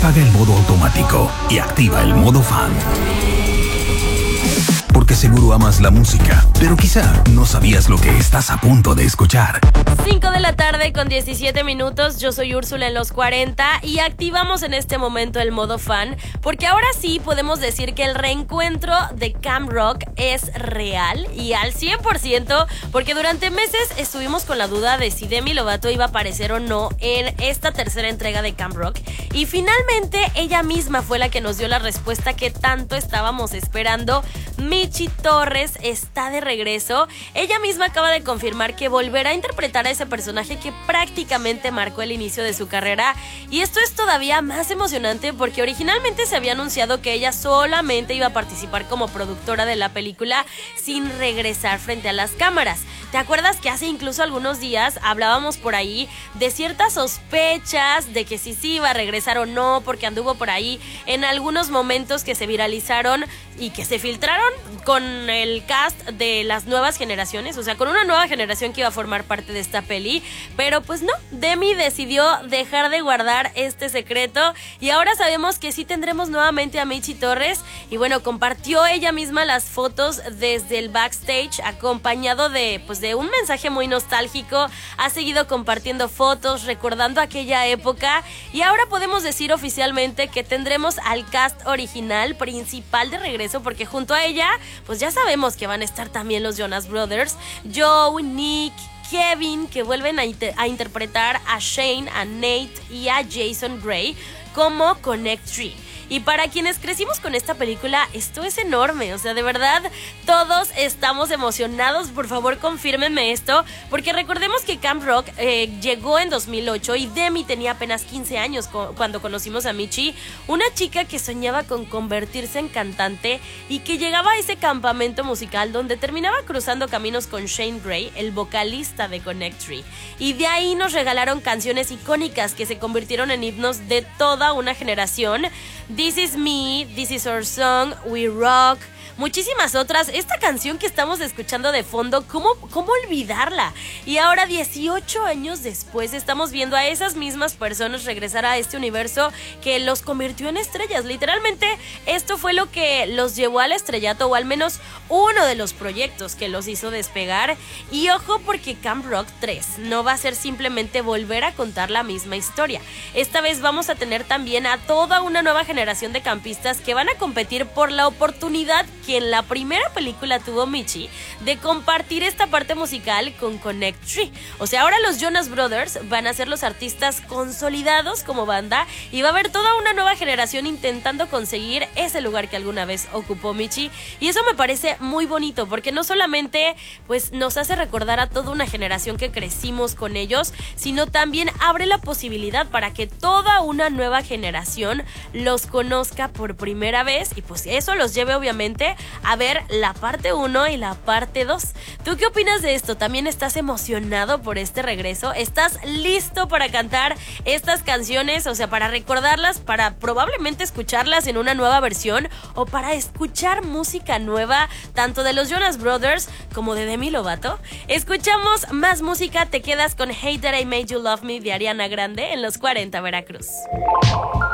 apaga el modo automático y activa el modo fan. Porque seguro amas la música, pero quizá no sabías lo que estás a punto de escuchar. 5 de la tarde con 17 minutos, yo soy Úrsula en los 40 y activamos en este momento el modo fan, porque ahora sí podemos decir que el reencuentro de Camp Rock es real y al 100%, porque durante meses estuvimos con la duda de si Demi Lovato iba a aparecer o no en esta tercera entrega de Camp Rock, y finalmente ella misma fue la que nos dio la respuesta que tanto estábamos esperando. Michi Torres está de regreso. Ella misma acaba de confirmar que volverá a interpretar a ese personaje que prácticamente marcó el inicio de su carrera, y esto es todavía más emocionante porque originalmente se había anunciado que ella solamente iba a participar como productora de la película sin regresar frente a las cámaras. ¿Te acuerdas que hace incluso algunos días hablábamos por ahí de ciertas sospechas de que si sí iba a regresar o no, porque anduvo por ahí en algunos momentos que se viralizaron y que se filtraron con el cast de las nuevas generaciones, o sea, con una nueva generación que iba a formar parte de esta peli? Pero pues no, Demi decidió dejar de guardar este secreto y ahora sabemos que sí tendremos nuevamente a Michi Torres, y bueno, compartió ella misma las fotos desde el backstage acompañado de un mensaje muy nostálgico. Ha seguido compartiendo fotos recordando aquella época, y ahora podemos decir oficialmente que tendremos al cast original principal de regreso, porque junto a ella pues ya sabemos que van a estar también los Jonas Brothers, Joe, Nick, Kevin, que vuelven a interpretar a Shane, a Nate y a Jason Gray como Connect Tree. Y para quienes crecimos con esta película, esto es enorme, o sea, de verdad, todos estamos emocionados. Por favor, confírmenme esto, porque recordemos que Camp Rock llegó en 2008 y Demi tenía apenas 15 años cuando conocimos a Michi, una chica que soñaba con convertirse en cantante y que llegaba a ese campamento musical donde terminaba cruzando caminos con Shane Gray, el vocalista de Connect Tree. Y de ahí nos regalaron canciones icónicas que se convirtieron en himnos de toda una generación. This Is Me, This Is Our Song, We Rock, muchísimas otras. Esta canción que estamos escuchando de fondo, ¿cómo olvidarla? Y ahora, 18 años después, estamos viendo a esas mismas personas regresar a este universo que los convirtió en estrellas. Literalmente, esto fue lo que los llevó al estrellato, o al menos uno de los proyectos que los hizo despegar. Y ojo, porque Camp Rock 3 no va a ser simplemente volver a contar la misma historia. Esta vez vamos a tener también a toda una nueva generación de campistas que van a competir por la oportunidad que en la primera película tuvo Michi de compartir esta parte musical con Connect Tree. O sea, ahora los Jonas Brothers van a ser los artistas consolidados como banda, y va a haber toda una nueva generación intentando conseguir ese lugar que alguna vez ocupó Michi, y eso me parece muy bonito porque no solamente pues nos hace recordar a toda una generación que crecimos con ellos, sino también abre la posibilidad para que toda una nueva generación los conozca por primera vez, y pues eso los lleve obviamente a ver la parte 1 y la parte 2. ¿Tú qué opinas de esto? ¿También estás emocionado por este regreso? ¿Estás listo para cantar estas canciones? O sea, para recordarlas, para probablemente escucharlas en una nueva versión, o para escuchar música nueva, tanto de los Jonas Brothers como de Demi Lovato. Escuchamos más música, te quedas con Hey That I Made You Love Me de Ariana Grande en los 40 Veracruz.